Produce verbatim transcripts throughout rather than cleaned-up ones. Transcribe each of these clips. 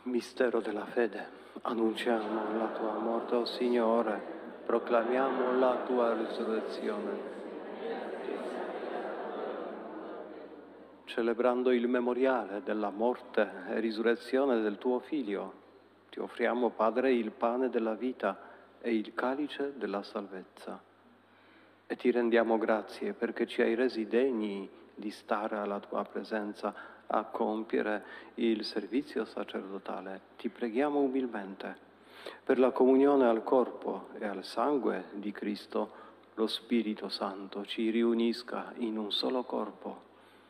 Mistero della fede. Annunciamo la tua morte, o Signore, proclamiamo la tua risurrezione. Celebrando il memoriale della morte e risurrezione del tuo Figlio, ti offriamo, Padre, il pane della vita e il calice della salvezza. E ti rendiamo grazie perché ci hai resi degni di stare alla tua presenza a compiere il servizio sacerdotale. Ti preghiamo umilmente per la comunione al corpo e al sangue di Cristo. Lo Spirito Santo ci riunisca in un solo corpo.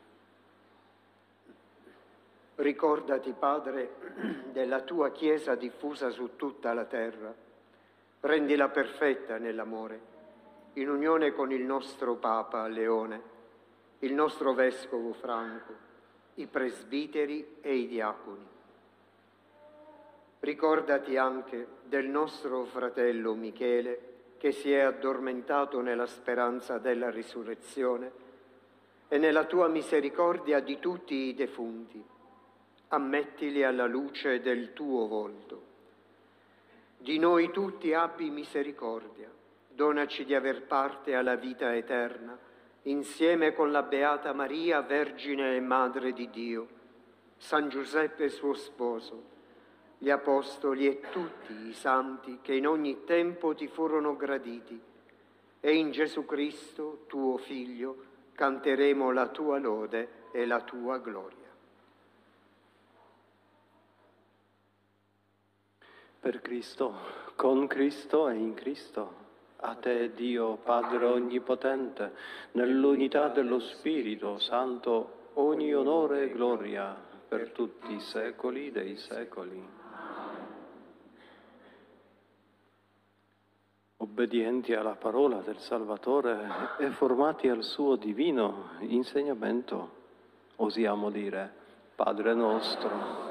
Ricordati, Padre, della tua Chiesa diffusa su tutta la terra. Rendila perfetta nell'amore, in unione con il nostro Papa Leone, il nostro Vescovo Franco, i presbiteri e i diaconi. Ricordati anche del nostro fratello Michele, che si è addormentato nella speranza della risurrezione, e nella tua misericordia di tutti i defunti. Ammettili alla luce del tuo volto. Di noi tutti abbi misericordia, donaci di aver parte alla vita eterna, insieme con la Beata Maria, Vergine e Madre di Dio, San Giuseppe suo sposo, gli Apostoli e tutti i santi che in ogni tempo ti furono graditi, e in Gesù Cristo, tuo Figlio, canteremo la tua lode e la tua gloria. Per Cristo, con Cristo e in Cristo, a te Dio Padre Onnipotente, nell'unità dello Spirito Santo, ogni onore e gloria per tutti i secoli dei secoli. Obbedienti alla parola del Salvatore e formati al suo divino insegnamento, osiamo dire: Padre nostro,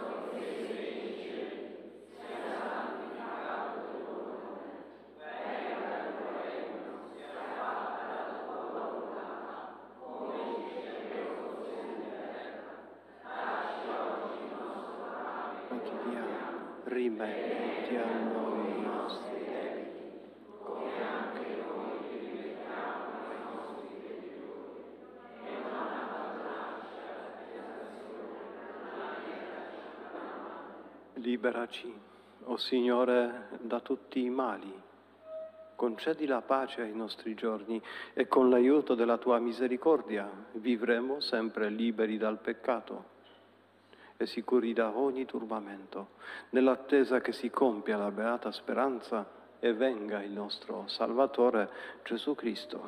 rimetti a noi i nostri debiti, come anche noi li rimettiamo ai nostri debitori, e non abbandonarci alla tentazione, ma liberaci dal male. Liberaci, o Signore, da tutti i mali. Concedi la pace ai nostri giorni e con l'aiuto della tua misericordia vivremo sempre liberi dal peccato e sicuri da ogni turbamento, nell'attesa che si compia la beata speranza e venga il nostro Salvatore Gesù Cristo.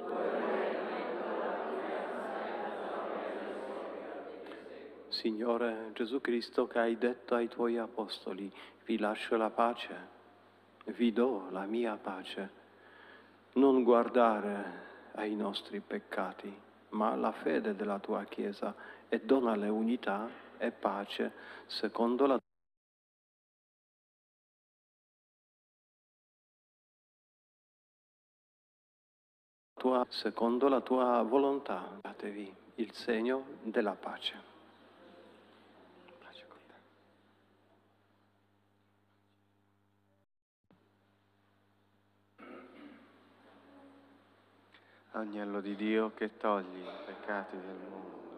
Signore Gesù Cristo, che hai detto ai tuoi apostoli: vi lascio la pace, vi do la mia pace, non guardare ai nostri peccati, ma alla fede della tua Chiesa, e donale unità e pace secondo la tua, secondo la tua volontà. Datevi il segno della pace. Pace con te. Agnello di Dio che togli i peccati del mondo,